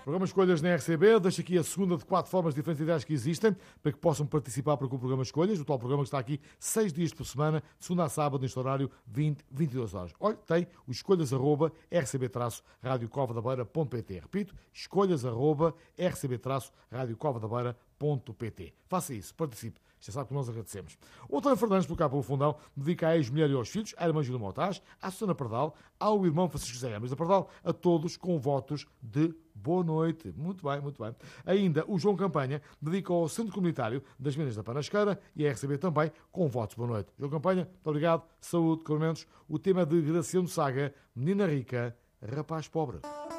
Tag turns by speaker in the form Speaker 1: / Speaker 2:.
Speaker 1: Programa Escolhas na RCB, deixo aqui a segunda de 4 formas diferentes de ideias que existem para que possam participar para o programa Escolhas, o tal programa que está aqui 6 dias por semana, de segunda a sábado, neste horário, 20-22 horas. Olha, tem o escolhas@rcb-radiocovedabeira.pt. Repito, escolhas@rcb-radiocovedabeira.pt. Faça isso, participe. Já sabe que nós agradecemos. O António Fernandes, por cá pelo Fundão, dedica à ex-mulher e aos filhos, à irmã Gilda Montaz, à Susana Pardal, ao irmão Francisco José Hermes da Pardal, a todos com votos de boa noite. Muito bem, muito bem. Ainda o João Campanha dedica ao Centro Comunitário das Minas da Panasqueira e a RCB também com votos de boa noite. João Campanha, muito obrigado. Saúde, cumprimentos. O tema de Graciano Saga, Menina Rica, Rapaz Pobre.